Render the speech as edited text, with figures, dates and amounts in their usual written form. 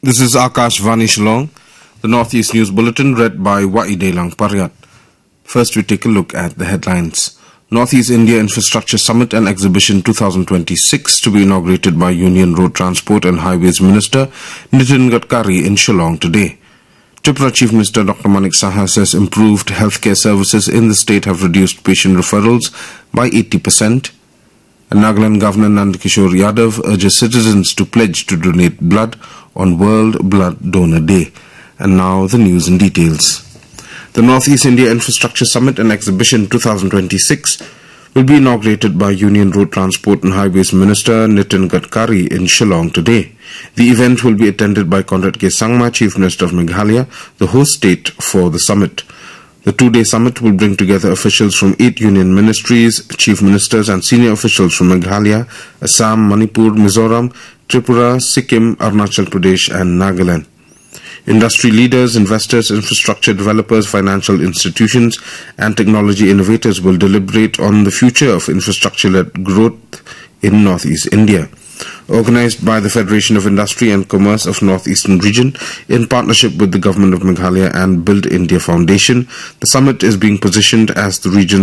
This is Akashvani Shillong, the Northeast News Bulletin read by Waidelang Paryat. First we take a look at the headlines. Northeast India Infrastructure Summit and Exhibition 2026 to be inaugurated by Union Road Transport and Highways Minister Nitin Gadkari in Shillong today. Tripura Chief Minister Dr. Manik Saha says improved healthcare services in the state have reduced patient referrals by 80%. And Nagaland Governor Nandakishore Yadav urges citizens to pledge to donate blood on World Blood Donor Day. And now the news in details. The Northeast India Infrastructure Summit and Exhibition 2026 will be inaugurated by Union Road Transport and Highways Minister Nitin Gadkari in Shillong today. The event will be attended by Conrad K. Sangma, Chief Minister of Meghalaya, the host state for the summit. The two-day summit will bring together officials from 8 union ministries, chief ministers and senior officials from Meghalaya, Assam, Manipur, Mizoram, Tripura, Sikkim, Arunachal Pradesh and Nagaland. Industry leaders, investors, infrastructure developers, financial institutions and technology innovators will deliberate on the future of infrastructure-led growth in Northeast India. Organized by the Federation of Industry and Commerce of Northeastern Region in partnership with the Government of Meghalaya and Build India Foundation, the summit is being positioned as the region's